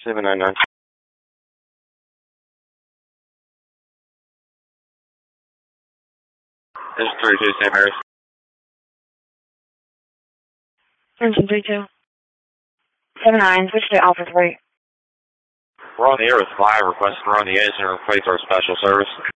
799. This is 32 St. Mary's. Engine 32. 79, switch to Alpha 3. We're on the air with 5, requesting we're on the edge and replace our special service.